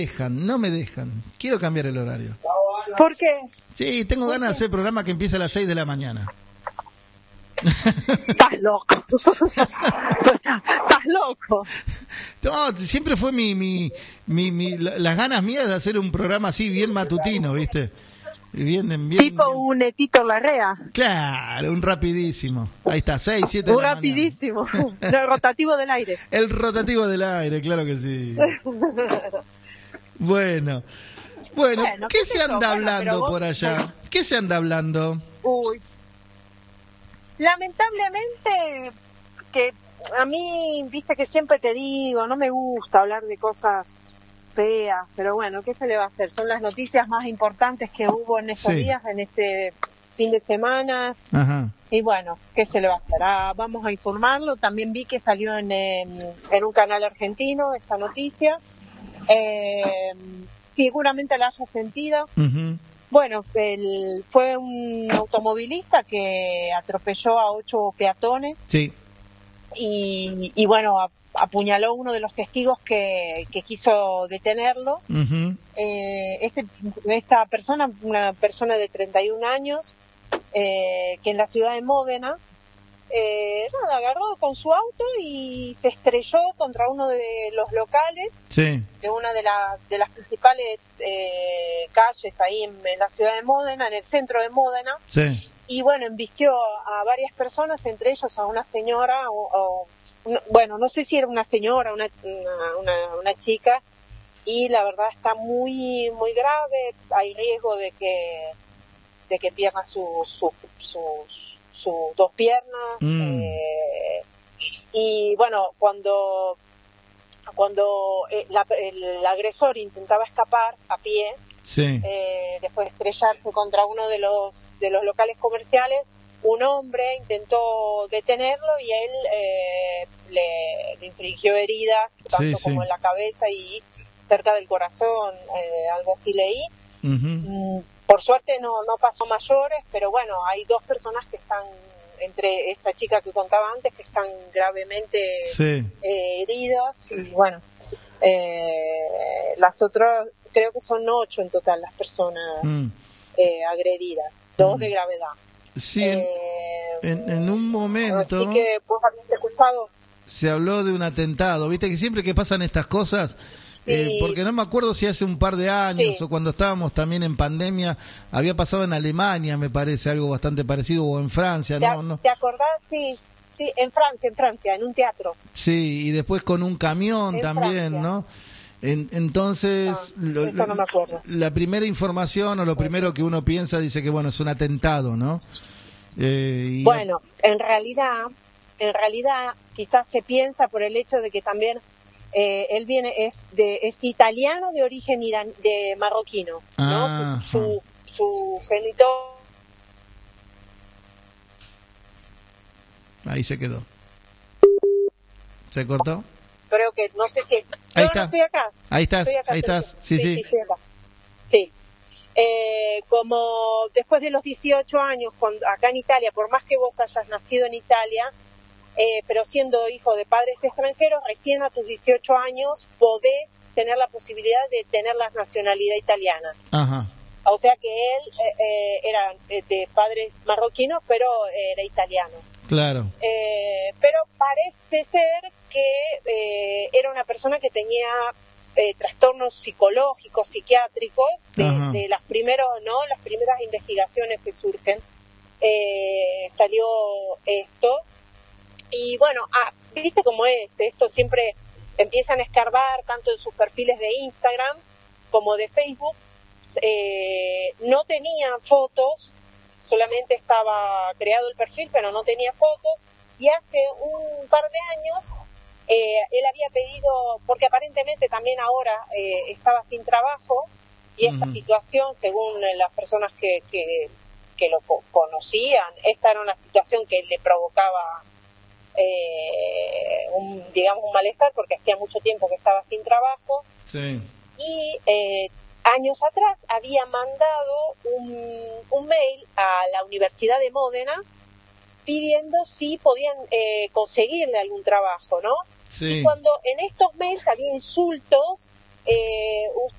No me dejan. Quiero cambiar el horario. ¿Por qué? Sí, tengo ganas de hacer programa que empieza a las 6 de la mañana. Estás loco. Estás loco. No, siempre fue las ganas mías de hacer un programa así bien matutino, ¿viste? Bien, tipo un Tito Larrea. Claro, un rapidísimo. Ahí está, 6, 7 de la rapidísimo. El rotativo del aire. El rotativo del aire, claro que sí. Bueno, ¿qué se anda hablando por allá? ¿Qué se anda hablando? Uy. Lamentablemente, que a mí, viste que siempre te digo, no me gusta hablar de cosas feas, pero bueno, ¿qué se le va a hacer? Son las noticias más importantes que hubo en estos días, en este fin de semana. Ajá. Y bueno, ¿qué se le va a hacer? Vamos a informarlo. También vi que salió en un canal argentino esta noticia. Seguramente la haya sentido. Uh-huh. Bueno, fue un automovilista que atropelló a 8 peatones. Sí. Y bueno, apuñaló a uno de los testigos que quiso detenerlo. Uh-huh. Esta persona, una persona de 31 años, que en la ciudad de Módena, agarró con su auto y se estrelló contra uno de los locales, sí, de una de las principales calles ahí en la ciudad de Módena, en el centro de Módena. Sí. Y bueno, embistió a varias personas, entre ellos a una señora, bueno, no sé si era una señora, una chica, y la verdad está muy muy grave. Hay riesgo de que pierda sus 2 piernas. Y bueno, cuando el agresor intentaba escapar a pie, sí, después de estrellarse contra uno de los locales comerciales, un hombre intentó detenerlo y él le infligió heridas, tanto como en la cabeza y cerca del corazón, algo así leí. Uh-huh. Por suerte no pasó mayores, pero bueno, hay 2 personas que están, entre esta chica que contaba antes, que están gravemente heridas, y bueno, las otras, creo que son 8 en total las personas agredidas, 2 de gravedad. Sí, en un momento... Así que vos habías escuchado... Se habló de un atentado, viste que siempre que pasan estas cosas... Sí. Porque no me acuerdo si hace un par de años o cuando estábamos también en pandemia, había pasado en Alemania, me parece, algo bastante parecido, o en Francia, ¿no? ¿Te acordás? Sí, en Francia, en un teatro. Sí, y después con un camión en también, Francia. ¿No? Entonces, eso no me acuerdo. La primera información o lo primero que uno piensa dice que, bueno, es un atentado, ¿no? Bueno, en realidad, quizás se piensa por el hecho de que también él es italiano de origen de marroquino, ¿no? Su genitor. Ahí se quedó. ¿Se cortó? Creo que, no sé si... Ahí está. No, estoy acá. Ahí estás, acá, ahí estás. Sí. Estoy acá. Sí. Como después de los 18 años, acá en Italia, por más que vos hayas nacido en Italia, pero siendo hijo de padres extranjeros, recién a tus 18 años podés tener la posibilidad de tener la nacionalidad italiana. Ajá. O sea que él era de padres marroquinos, pero era italiano. Claro. Pero parece ser que era una persona que tenía trastornos psicológicos, psiquiátricos, de las primeras investigaciones que surgen. Salió esto. Y bueno, viste cómo es, esto siempre empiezan a escarbar tanto en sus perfiles de Instagram como de Facebook. No tenían fotos, solamente estaba creado el perfil, pero no tenía fotos. Y hace un par de años él había pedido, porque aparentemente también ahora estaba sin trabajo, y esta situación, según las personas que lo conocían, esta era una situación que le provocaba un malestar, porque hacía mucho tiempo que estaba sin trabajo. Sí. Y años atrás había mandado un mail a la Universidad de Módena pidiendo si podían conseguirle algún trabajo, ¿no? Sí. Y cuando en estos mails había insultos,